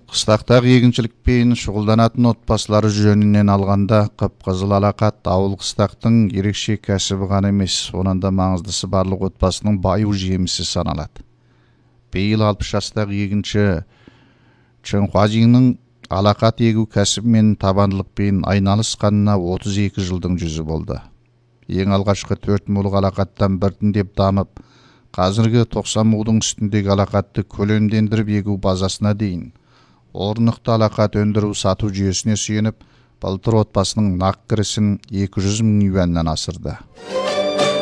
Қыстақтағы егіншілікпен шұғылданатын отбасылары жөнінен алғанда, қып-қызыл алақат ауыл қыстақтың ерекше кәсібі ғана емес, онан да маңыздысы барлық отбасының баю жемісі саналады. Биыл 60 жастағы егінші Чынхуажинның алақат егу кәсібімен табандылықпен айналысқанына 32 жылдың жүзі болды. Ең алғашқы 4 мулық алақаттан біртіндеп дамып, қазіргі 90 мудың үстіндегі алақатты көлемдендіріп егу базасына дейін орнықты алақат өндіру сату жүйесіне сүйеніп, былтыр отбасының нақ кірісін 200 мың юаннан асырды.